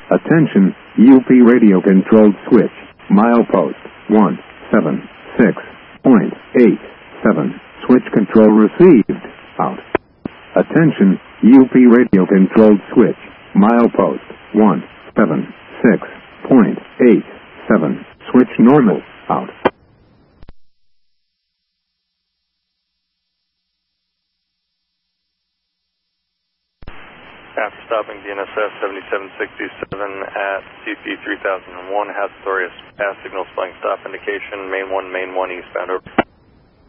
Attention, UP radio controlled switch. Milepost 176.87. Switch control received. Out. Attention, UP radio controlled switch. Milepost 176.87. Switch normal. Out. After stopping DNSS 7767 at CC 3001, has authority pass signal flying stop indication, main 1 eastbound over.